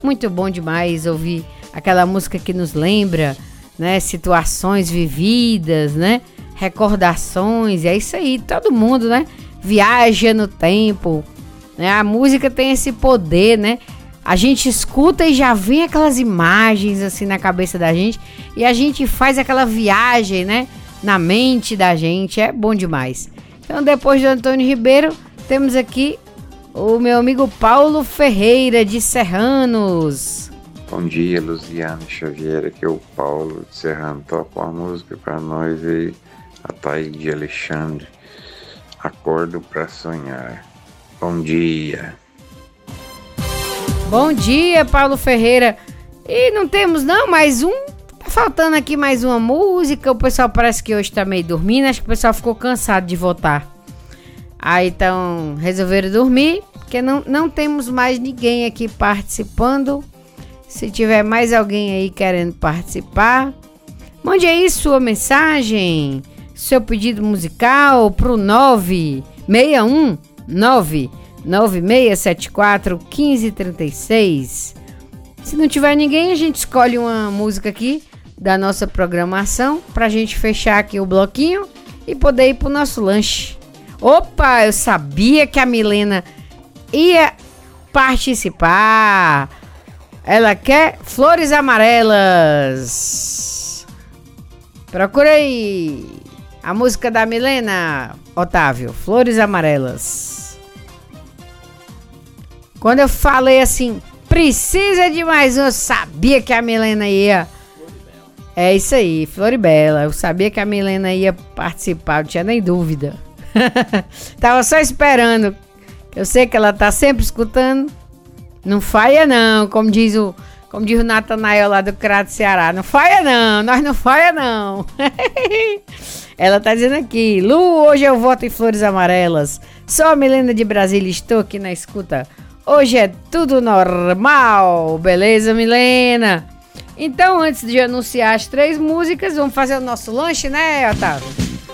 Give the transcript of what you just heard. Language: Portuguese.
Muito bom demais ouvir aquela música que nos lembra, né, situações vividas, né, recordações. É isso aí, todo mundo, né, viaja no tempo, né? A música tem esse poder, né? A gente escuta e já vem aquelas imagens assim na cabeça da gente e a gente faz aquela viagem, né, na mente da gente. É bom demais. Então, depois do Antônio Ribeiro, temos aqui o meu amigo Paulo Ferreira, de Serranos. Bom dia, Luziane Xavier, aqui é o Paulo de Serrano. Toca uma música pra nós aí, a Thaís de Alexandre, Acordo pra Sonhar. Bom dia. Bom dia, Paulo Ferreira. E não temos não mais um. Tá faltando aqui mais uma música. O pessoal parece que hoje tá meio dormindo. Acho que o pessoal ficou cansado de votar. Aí então resolveram dormir, porque não temos mais ninguém aqui participando. Se tiver mais alguém aí querendo participar, mande aí sua mensagem, seu pedido musical pro 961-9674-1536. Se não tiver ninguém, a gente escolhe uma música aqui da nossa programação pra gente fechar aqui o bloquinho e poder ir pro nosso lanche. Opa, eu sabia que a Milena ia participar. Ela quer Flores Amarelas. Procura aí a música da Milena, Otávio, Flores Amarelas. Quando eu falei assim, precisa de mais um, eu sabia que a Milena ia. É isso aí, Floribela. Eu sabia que a Milena ia participar, não tinha nem dúvida. Tava só esperando. Eu sei que ela tá sempre escutando. Não falha não, como diz o Natanael lá do Crato Ceará. Não falha não, nós não falha não. Ela tá dizendo aqui: Lu, hoje eu voto em Flores Amarelas. Sou a Milena de Brasília, estou aqui na escuta. Hoje é tudo normal. Beleza, Milena? Então, antes de anunciar as 3 músicas, vamos fazer o nosso lanche, né, Otávio?